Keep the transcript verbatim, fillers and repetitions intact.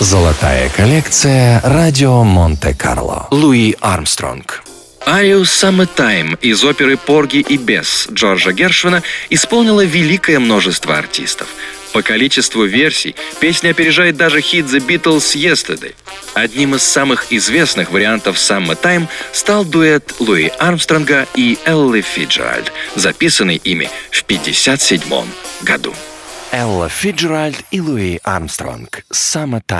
Золотая коллекция «Радио Монте-Карло». Луи Армстронг. Арию «Summertime» из оперы «Порги и бесс» Джорджа Гершвина исполнило великое множество артистов. По количеству версий песня опережает даже хит The Beatles «Yesterday». Одним из самых известных вариантов «Summertime» стал дуэт Луи Армстронга и Эллы Фицджеральд, записанный ими в пятьдесят седьмом году. Элла Фицджеральд и Луи Армстронг. «Summertime».